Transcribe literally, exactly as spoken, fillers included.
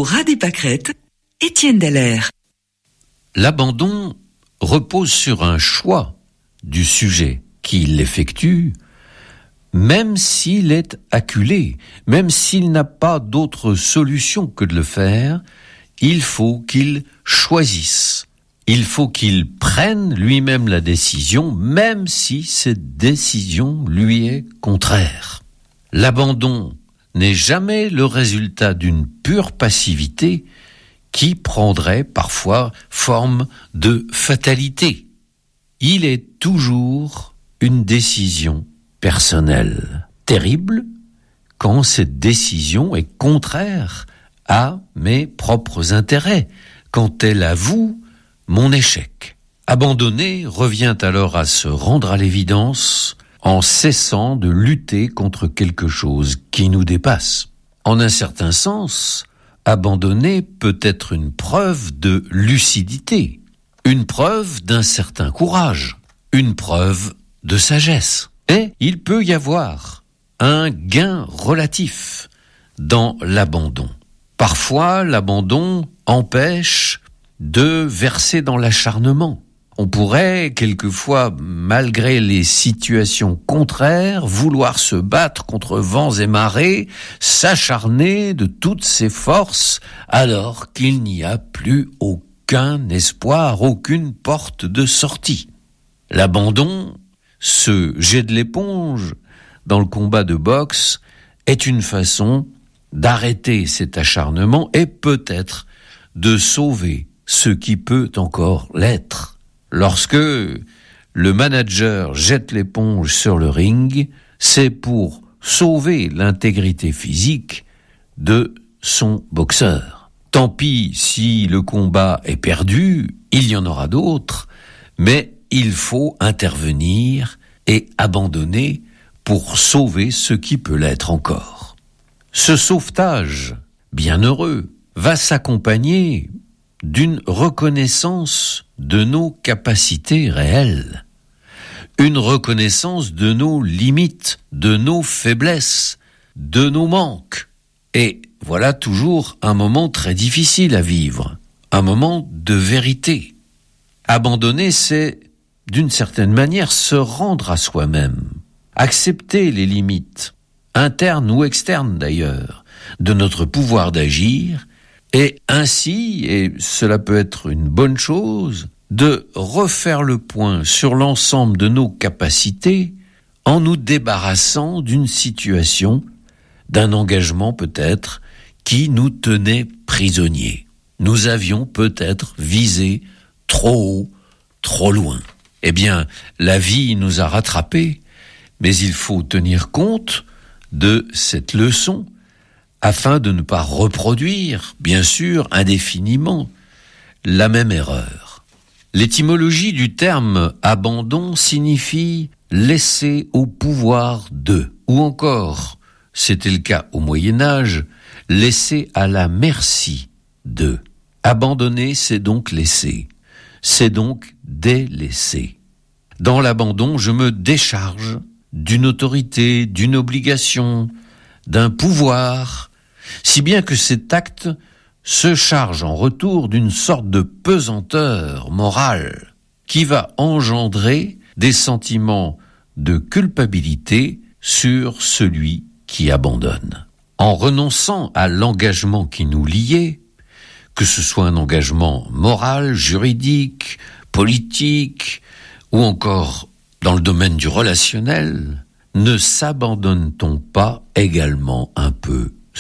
Ras des pâquerettes, Étienne Dallaire. L'abandon repose sur un choix du sujet qui l'effectue, même s'il est acculé, même s'il n'a pas d'autre solution que de le faire, il faut qu'il choisisse. Il faut qu'il prenne lui-même la décision, même si cette décision lui est contraire. L'abandon n'est jamais le résultat d'une pure passivité qui prendrait parfois forme de fatalité. Il est toujours une décision personnelle, terrible, quand cette décision est contraire à mes propres intérêts, quand elle avoue mon échec. Abandonner revient alors à se rendre à l'évidence en cessant de lutter contre quelque chose qui nous dépasse. En un certain sens, abandonner peut être une preuve de lucidité, une preuve d'un certain courage, une preuve de sagesse. Et il peut y avoir un gain relatif dans l'abandon. Parfois, l'abandon empêche de verser dans l'acharnement. On pourrait, quelquefois, malgré les situations contraires, vouloir se battre contre vents et marées, s'acharner de toutes ses forces, alors qu'il n'y a plus aucun espoir, aucune porte de sortie. L'abandon, ce jet de l'éponge dans le combat de boxe, est une façon d'arrêter cet acharnement et peut-être de sauver ce qui peut encore l'être. Lorsque le manager jette l'éponge sur le ring, c'est pour sauver l'intégrité physique de son boxeur. Tant pis si le combat est perdu, il y en aura d'autres, mais il faut intervenir et abandonner pour sauver ce qui peut l'être encore. Ce sauvetage bienheureux va s'accompagner d'une reconnaissance de nos capacités réelles, une reconnaissance de nos limites, de nos faiblesses, de nos manques. Et voilà toujours un moment très difficile à vivre, un moment de vérité. Abandonner, c'est, d'une certaine manière, se rendre à soi-même, accepter les limites, internes ou externes d'ailleurs, de notre pouvoir d'agir, et ainsi, et cela peut être une bonne chose, de refaire le point sur l'ensemble de nos capacités en nous débarrassant d'une situation, d'un engagement peut-être, qui nous tenait prisonniers. Nous avions peut-être visé trop haut, trop loin. Eh bien, la vie nous a rattrapés, mais il faut tenir compte de cette leçon afin de ne pas reproduire, bien sûr, indéfiniment, la même erreur. L'étymologie du terme « abandon » signifie « laisser au pouvoir de », ou encore, c'était le cas au Moyen-Âge, « laisser à la merci de ». Abandonner, c'est donc laisser, c'est donc délaisser. Dans l'abandon, je me décharge d'une autorité, d'une obligation, d'un pouvoir, si bien que cet acte se charge en retour d'une sorte de pesanteur morale qui va engendrer des sentiments de culpabilité sur celui qui abandonne. En renonçant à l'engagement qui nous liait, que ce soit un engagement moral, juridique, politique, ou encore dans le domaine du relationnel, ne s'abandonne-t-on pas également un peu soi-même ?